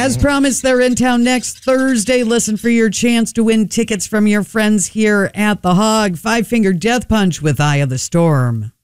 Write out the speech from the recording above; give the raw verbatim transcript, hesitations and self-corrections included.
As promised, they're in town next Thursday. Listen for your chance to win tickets from your friends here at the Hog. Five Finger Death Punch with Eye of the Storm.